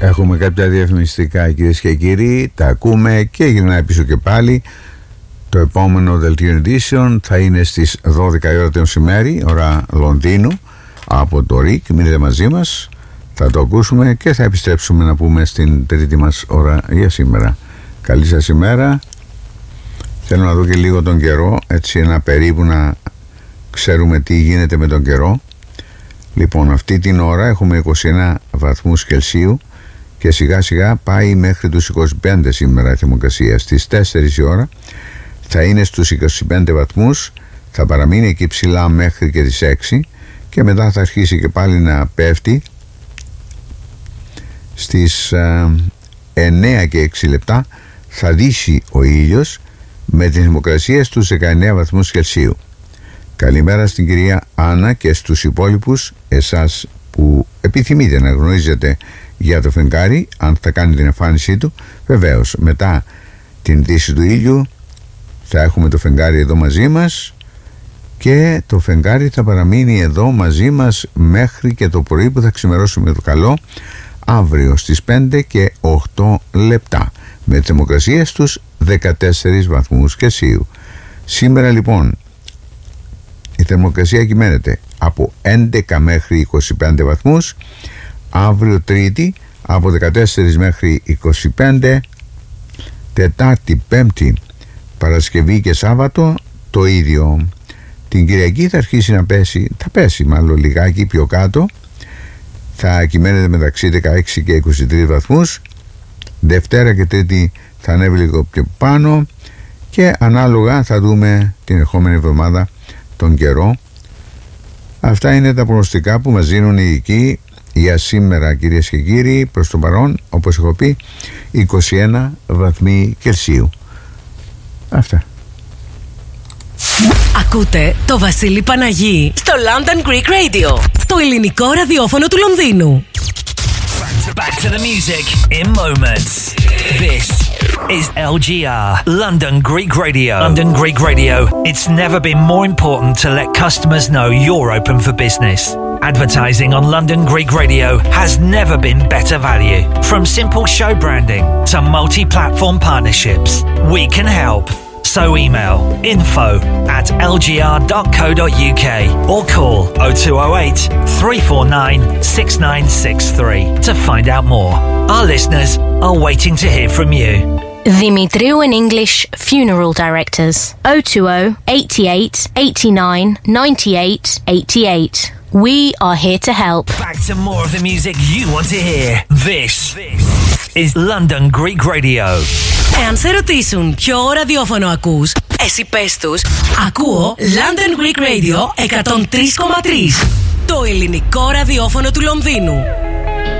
Έχουμε κάποια διαφημιστικά, κυρίες και κύριοι. Τα ακούμε και γυρνάει πίσω και πάλι. Το επόμενο δελτίο edition θα είναι στις 12 η ώρα το μεσημέρι, ώρα Λονδίνου, από το RIK. Μείνετε μαζί μας, θα το ακούσουμε και θα επιστρέψουμε να πούμε στην τρίτη μας ώρα για σήμερα. Καλή σας ημέρα. Θέλω να δω και λίγο τον καιρό, έτσι ένα περίπου να ξέρουμε τι γίνεται με τον καιρό. Λοιπόν, αυτή την ώρα έχουμε 21 βαθμούς Κελσίου και σιγά σιγά πάει μέχρι τους 25 σήμερα η θερμοκρασία. Στις 4 η ώρα θα είναι στους 25 βαθμούς, θα παραμείνει εκεί ψηλά μέχρι και τις 6 και μετά θα αρχίσει και πάλι να πέφτει στις 9 και 6 λεπτά. Θα δύσει ο ήλιος με την θερμοκρασία στους 19 βαθμούς Κελσίου. Καλημέρα στην κυρία Άννα και στους υπόλοιπους εσάς που επιθυμείτε να γνωρίζετε για το φεγγάρι, αν θα κάνει την εμφάνισή του. Βεβαίως μετά την δύση του ήλιου θα έχουμε το φεγγάρι εδώ μαζί μας και το φεγγάρι θα παραμείνει εδώ μαζί μας μέχρι και το πρωί που θα ξημερώσουμε το καλό αύριο στις 5 και 8 λεπτά με θερμοκρασία στους 14 βαθμούς Κελσίου. Σήμερα λοιπόν η θερμοκρασία κυμαίνεται από 11 μέχρι 25 βαθμούς, αύριο Τρίτη από 14 μέχρι 25, Τετάρτη, Πέμπτη, Παρασκευή και Σάββατο το ίδιο. Την Κυριακή θα αρχίσει να πέσει, θα πέσει μάλλον λιγάκι πιο κάτω, θα κυμαίνεται μεταξύ 16 και 23 βαθμούς, Δευτέρα και Τρίτη θα ανέβει λίγο πιο πάνω και ανάλογα θα δούμε την ερχόμενη εβδομάδα τον καιρό. Αυτά είναι τα προνοστικά που μας δίνουν οι ειδικοί για σήμερα, κυρίες και κύριοι. Προς το παρόν, όπως έχω πει, 21 βαθμοί Κελσίου. Αυτά. Ακούτε το Βασίλη Παναγί στο London Greek Radio, το ελληνικό ραδιόφωνο του Λονδίνου. Back to the music in moments. This is LGR, London Greek Radio. London Greek Radio. It's never been more important to let customers know you're open for business. Advertising on London Greek Radio has never been better value. From simple show branding to multi-platform partnerships, we can help. So email info@lgr.co.uk or call 0208 349 6963 to find out more. Our listeners are waiting to hear from you. Dimitriou and English Funeral Directors 020 88 89 98 88. We are here to help. Back to more of the music you want to hear. This is London Greek Radio. Εάν σε ρωτήσουν ποιο ραδιόφωνο ακούς, εσύ πες τους, ακούω London Greek Radio 103,3. Το ελληνικό ραδιόφωνο του Λονδίνου.